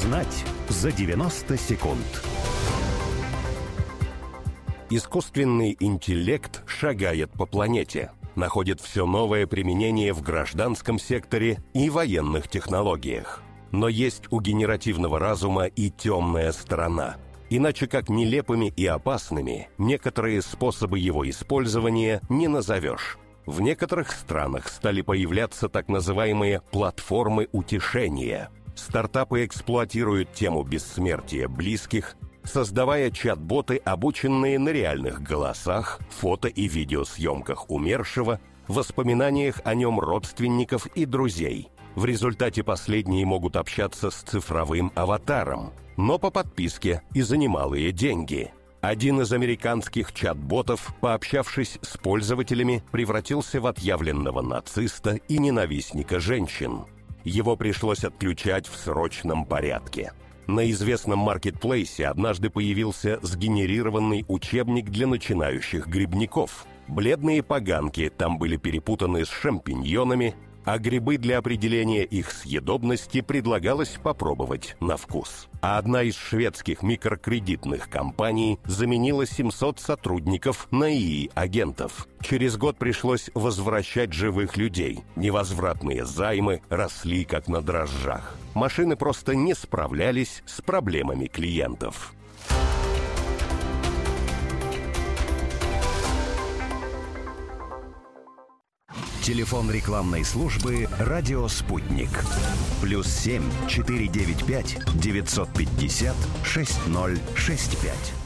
Узнать за 90 секунд. Искусственный интеллект шагает по планете, находит все новое применение в гражданском секторе и военных технологиях. Но есть у генеративного разума и темная сторона. Иначе как нелепыми и опасными некоторые способы его использования не назовешь. В некоторых странах стали появляться так называемые платформы утешения. Стартапы эксплуатируют тему бессмертия близких, создавая чат-боты, обученные на реальных голосах, фото- и видеосъемках умершего, воспоминаниях о нем родственников и друзей. В результате последние могут общаться с цифровым аватаром, но по подписке и за немалые деньги. Один из американских чат-ботов, пообщавшись с пользователями, превратился в отъявленного нациста и ненавистника женщин. Его пришлось отключать в срочном порядке. На известном маркетплейсе однажды появился сгенерированный учебник для начинающих грибников. Бледные поганки там были перепутаны с шампиньонами, а грибы для определения их съедобности предлагалось попробовать на вкус. А одна из шведских микрокредитных компаний заменила 700 сотрудников на ИИ-агентов. Через год пришлось возвращать живых людей. Невозвратные займы росли как на дрожжах. Машины просто не справлялись с проблемами клиентов. Телефон рекламной службы «Радио Спутник». +7 495 950 6065.